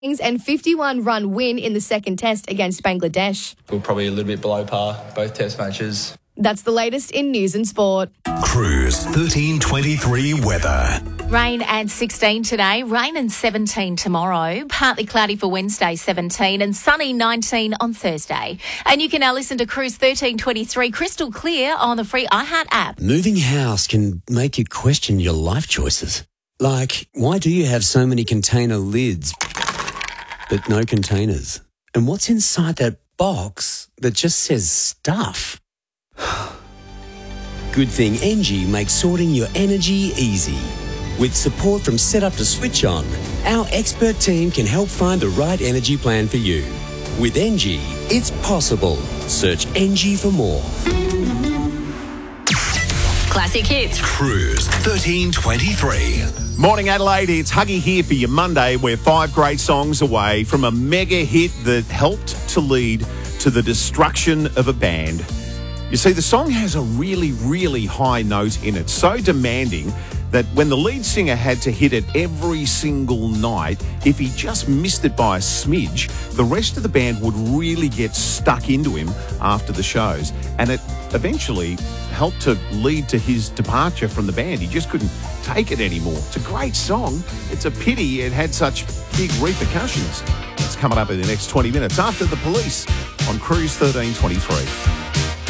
and 51-run win in the second test against Bangladesh. We're probably a little bit below par, both test matches. That's the latest in news and sport. Cruise 1323 weather. Rain and 16 today, rain and 17 tomorrow, partly cloudy for Wednesday 17 and sunny 19 on Thursday. And you can now listen to Cruise 1323 crystal clear on the free iHeart app. Moving house can make you question your life choices. Like, why do you have so many container lids but no containers? And what's inside that box that just says stuff? Good thing Engie makes sorting your energy easy. With support from Setup to Switch On, our expert team can help find the right energy plan for you. With Engie, it's possible. Search Engie for more. Classic hits. Cruise 1323. Morning Adelaide, it's Huggy here for your Monday. We're 5 great songs away from a mega hit that helped to lead to the destruction of a band. You see, the song has a really, really high note in it, so demanding that when the lead singer had to hit it every single night, if he just missed it by a smidge, the rest of the band would really get stuck into him after the shows. And it eventually helped to lead to his departure from the band. He just couldn't take it anymore. It's a great song. It's a pity it had such big repercussions. It's coming up in the next 20 minutes after The Police on Cruise 1323.